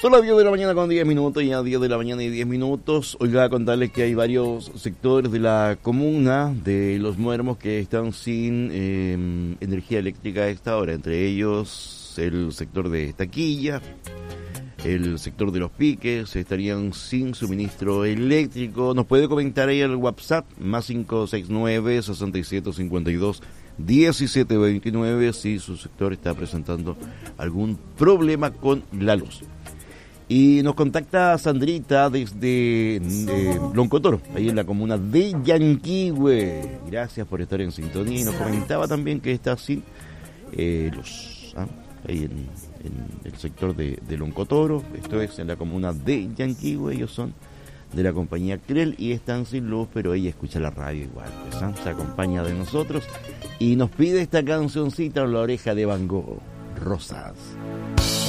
Son las 10 de la mañana con 10 minutos, ya 10 de la mañana y 10 minutos. Oiga, a contarles que hay varios sectores de la comuna de Los Muermos que están sin energía eléctrica a esta hora. Entre ellos el sector de Taquilla, el sector de Los Piques, estarían sin suministro eléctrico. Nos puede comentar ahí el WhatsApp, más 569-6752-1729, si su sector está presentando algún problema con la luz. Y nos contacta Sandrita desde Loncotoro, ahí en la comuna de Yanquihue. Gracias por estar en sintonía. Y nos comentaba también que está sin luz, ahí en el sector de Loncotoro. Esto es en la comuna de Yanquihue. Ellos son de la compañía Crel y están sin luz, pero ella escucha la radio igual, pues, se acompaña de nosotros y nos pide esta cancioncita en la oreja de Van Gogh, Rosas.